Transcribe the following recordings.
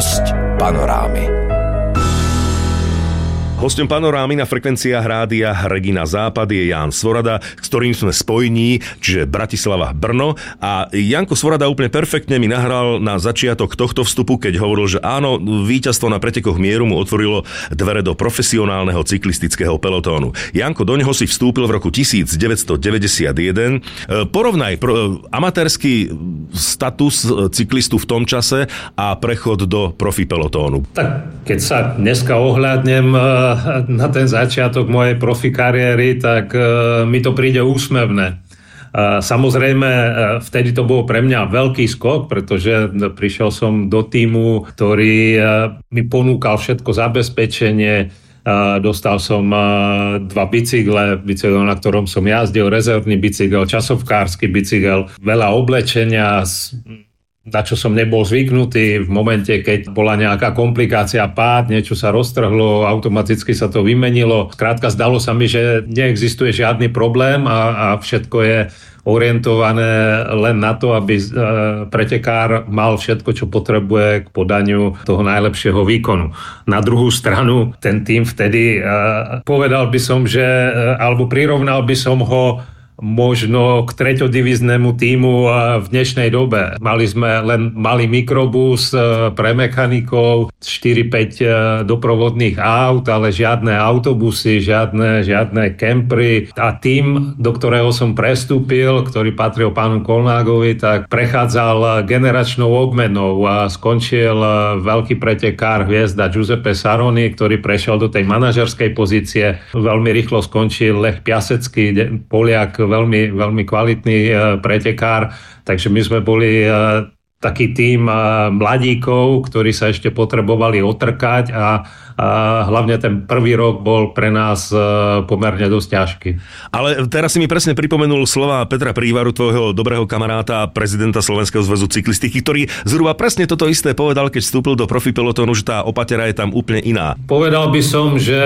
Hosť Panorámy. Hosťom Panorámy na frekvenciách rádia Regina Západ je Ján Svorada, s ktorým sme spojení, čiže Bratislava-Brno. A Janko Svorada úplne perfektne mi nahral na začiatok tohto vstupu, keď hovoril, že áno, víťazstvo na pretekoch mieru mu otvorilo dvere do profesionálneho cyklistického pelotónu. Janko, doňho si vstúpil v roku 1991. Porovnaj amatérsky status cyklistu v tom čase a prechod do profi pelotónu. Tak keď sa dneska ohľadnem na ten začiatok mojej profi kariéry, tak mi to príde úsmevné. Samozrejme, vtedy to bolo pre mňa veľký skok, pretože prišiel som do tímu, ktorý mi ponúkal všetko zabezpečenie. Dostal som 2 bicykle, na ktorom som jazdil, rezervný bicykel, časovkársky bicykel, veľa oblečenia, na čo som nebol zvyknutý. V momente, keď bola nejaká komplikácia, pád, niečo sa roztrhlo, automaticky sa to vymenilo. Skrátka, zdalo sa mi, že neexistuje žiadny problém a všetko je orientované len na to, aby pretekár mal všetko, čo potrebuje k podaniu toho najlepšieho výkonu. Na druhú stranu, ten tým vtedy, povedal by som, že, alebo prirovnal by som ho možno k treťodivíznemu tímu v dnešnej dobe. Mali sme len malý mikrobus pre mechanikov, 4-5 doprovodných aut, ale žiadne autobusy, žiadne kempry. A tým, do ktorého som prestúpil, ktorý patril pánu Kolnágovi, tak prechádzal generačnou obmenou a skončil veľký pretekár, hviezda Giuseppe Saroni, ktorý prešiel do tej manažerskej pozície. Veľmi rýchlo skončil Lech Piasecký, Poliak, veľmi, veľmi kvalitný pretekár, takže my sme boli taký tím mladíkov, ktorí sa ešte potrebovali otrkať a hlavne ten prvý rok bol pre nás pomerne dosť ťažký. Ale teraz si mi presne pripomenul slova Petra Prívaru, tvojho dobrého kamaráta a prezidenta Slovenského zväzu cyklistiky, ktorý zhruba presne toto isté povedal, keď vstúpil do profi pelotónu, že tá opatera je tam úplne iná. Povedal by som, že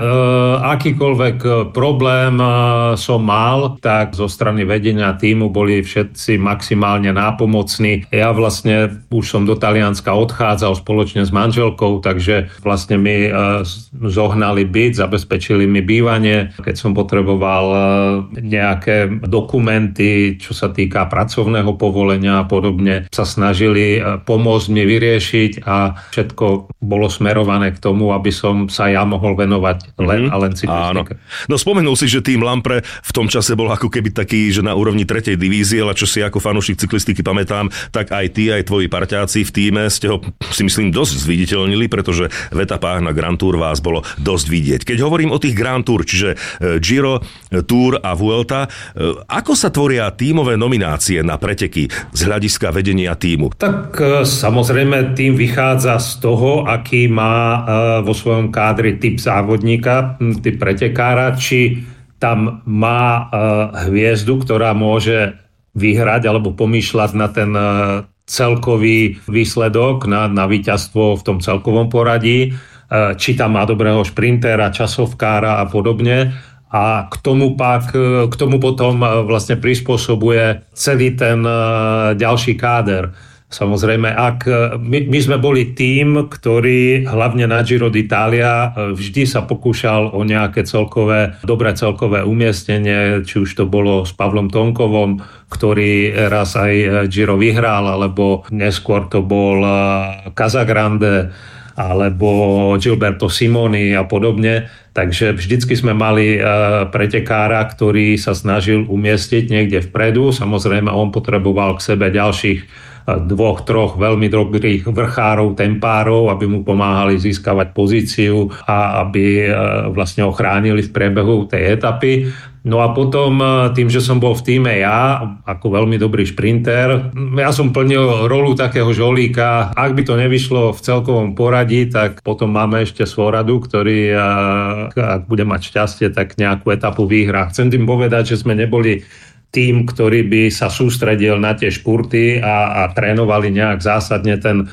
akýkoľvek problém som mal, tak zo strany vedenia tímu boli všetci maximálne nápomocní. Ja vlastne už som do Talianska odchádzal spoločne s manželkou, takže vlastne mi zohnali byt, zabezpečili mi bývanie. Keď som potreboval nejaké dokumenty, čo sa týka pracovného povolenia a podobne, sa snažili pomôcť mi vyriešiť a všetko bolo smerované k tomu, aby som sa ja mohol venovať len cyklistike. No spomenul si, že tým Lampre v tom čase bol ako keby taký, že na úrovni 3. divízie, ale čo si ako fanúšik cyklistiky pamätám, tak aj ty, aj tvoji parťáci v tíme ste ho, si myslím, dosť zviditeľnili, pretože v etapách na Grand Tour vás bolo dosť vidieť. Keď hovorím o tých Grand Tour, čiže Giro, Tour a Vuelta, ako sa tvoria tímové nominácie na preteky z hľadiska vedenia tímu? Tak samozrejme tým vychádza z toho, aký má vo svojom kádri typ závodníka, typ pretekára, či tam má hviezdu, ktorá môže vyhrať alebo pomýšľať na ten celkový výsledok, na víťazstvo v tom celkovom poradí, či tam má dobrého šprintera, časovkára a podobne. A k tomu potom vlastne prispôsobuje celý ten ďalší káder. Samozrejme, my sme boli tím, ktorý hlavne na Giro d'Italia vždy sa pokúšal o nejaké dobré celkové umiestnenie, či už to bolo s Pavlom Tonkovom, ktorý raz aj Giro vyhral, alebo neskôr to bol Casagrande, alebo Gilberto Simoni a podobne. Takže vždycky sme mali pretekára, ktorý sa snažil umiestniť niekde vpredu. Samozrejme, on potreboval k sebe ďalších 2-3 veľmi dobrých vrchárov, tempárov, aby mu pomáhali získavať pozíciu a aby vlastne ho chránili v priebehu tej etapy. No a potom tým, že som bol v tíme ja, ako veľmi dobrý šprinter, ja som plnil rolu takého žolíka. Ak by to nevyšlo v celkovom poradí, tak potom máme ešte Svoradu, ktorý, ak bude mať šťastie, tak nejakú etapu vyhrá. Chcem tým povedať, že sme neboli tým, ktorý by sa sústredil na tie špurty a trénovali nejak zásadne ten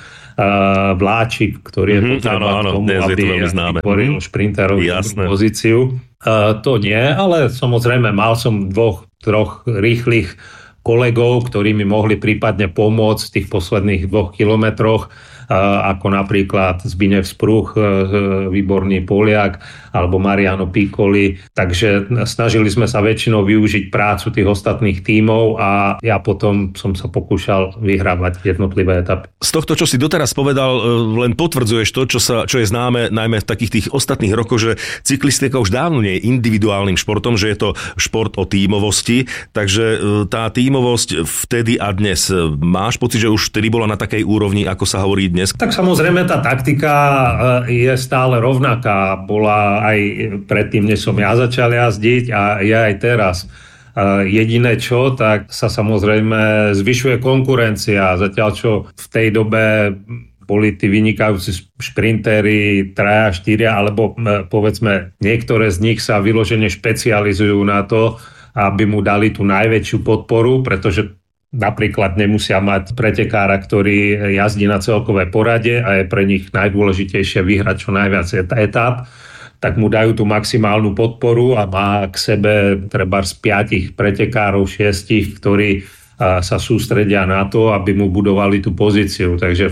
vláčik, ktorý je potrebný k tomu, aby vytvoril šprinterovú pozíciu. To nie, ale samozrejme mal som 2-3 rýchlych kolegov, ktorí mi mohli prípadne pomôcť v tých posledných 2 kilometroch. ako napríklad Zbigniew Spruch, výborný Poliak, alebo Mariano Piccoli. Takže snažili sme sa väčšinou využiť prácu tých ostatných tímov a ja potom som sa pokúšal vyhrávať jednotlivé etapy. Z tohto, čo si doteraz povedal, len potvrdzuješ to, čo je známe najmä v takých tých ostatných rokoch, že cyklistika už dávno nie je individuálnym športom, že je to šport o tímovosti, takže tá tímovosť vtedy a dnes, máš pocit, že už vtedy bola na takej úrovni, ako sa hovorí dnes? Tak samozrejme tá taktika je stále rovnaká, bola aj predtým, než som ja začal jazdiť a je aj teraz. Jediné čo, tak sa samozrejme zvyšuje konkurencia, zatiaľ čo v tej dobe boli tí vynikajúci šprintéri 3, 4, alebo povedzme niektoré z nich sa vyložene špecializujú na to, aby mu dali tú najväčšiu podporu, pretože napríklad nemusia mať pretekára, ktorý jazdí na celkové porade a je pre nich najdôležitejšie vyhrať čo najviac etáp, tak mu dajú tú maximálnu podporu a má k sebe treba z 5 pretekárov, 6, ktorí sa sústredia na to, aby mu budovali tú pozíciu. Takže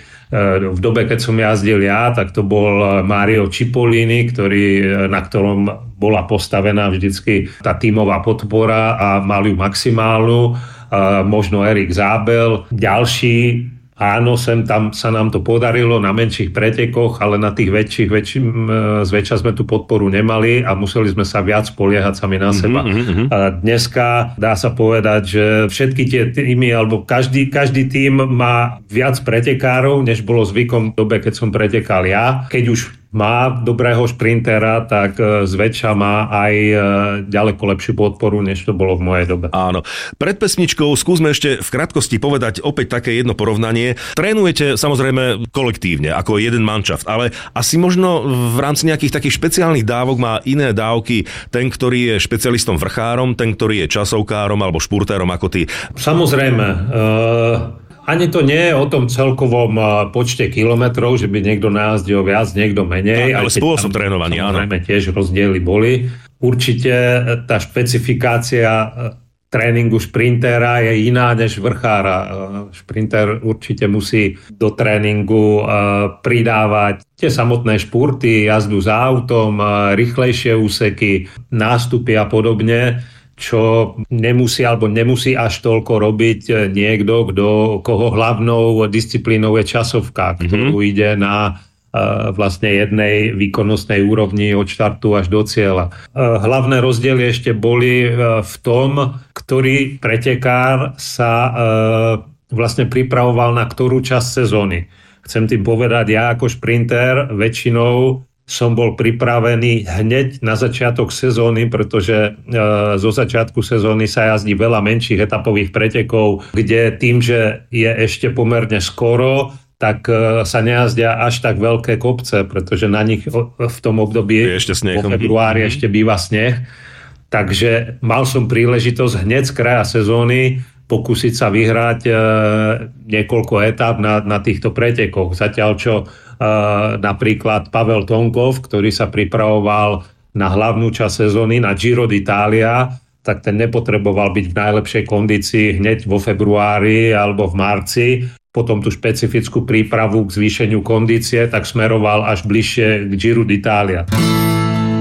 v dobe, keď som jazdil ja, tak to bol Mario Cipollini, na ktorom bola postavená vždycky tá tímová podpora a mal ju maximálnu. Možno Erik Zábel, ďalší. Áno, tam sa nám to podarilo na menších pretekoch, ale na tých väčších zväčša sme tú podporu nemali a museli sme sa viac spoliehať sami na seba. Dneska dá sa povedať, že všetky tie týmy, alebo každý tím má viac pretekárov, než bolo zvykom v dobe, keď som pretekal ja. Keď už má dobrého šprintera, tak zväčša má aj ďaleko lepšiu podporu, než to bolo v mojej dobe. Áno. Pred pesničkou skúsme ešte v krátkosti povedať opäť také jedno porovnanie. Trénujete samozrejme kolektívne, ako jeden manšaft, ale asi možno v rámci nejakých takých špeciálnych dávok má iné dávky ten, ktorý je špecialistom vrchárom, ten, ktorý je časovkárom alebo špurtérom ako ty. Samozrejme. Ani to nie je o tom celkovom počte kilometrov, že by niekto najazdil viac, niekto menej. Tak, ale spôsob trénovania, áno. Tiež rozdiely boli. Určite tá špecifikácia tréningu šprintéra je iná než vrchára. Šprinter určite musí do tréningu pridávať tie samotné špurty, jazdu za autom, rýchlejšie úseky, nástupy a podobne, čo nemusí až toľko robiť niekto, koho hlavnou disciplínou je časovka, ktorú ide na vlastne jednej výkonnostnej úrovni od štartu až do cieľa. Hlavné rozdiely ešte boli v tom, ktorý pretekár sa vlastne pripravoval na ktorú časť sezóny. Chcem tým povedať, ja ako šprinter väčšinou som bol pripravený hneď na začiatok sezóny, pretože zo začiatku sezóny sa jazdí veľa menších etapových pretekov, kde tým, že je ešte pomerne skoro, tak sa nejazdia až tak veľké kopce, pretože na nich v tom období vo februári ešte býva sneh. Takže mal som príležitosť hneď z kraja sezóny pokúsiť sa vyhrať niekoľko etáp na týchto pretekoch. Zatiaľ čo napríklad Pavel Tonkov, ktorý sa pripravoval na hlavnú časť sezóny, na Giro d'Italia, tak ten nepotreboval byť v najlepšej kondícii hneď vo februári alebo v marci. Potom tú špecifickú prípravu k zvýšeniu kondície tak smeroval až bližšie k Giro d'Italia.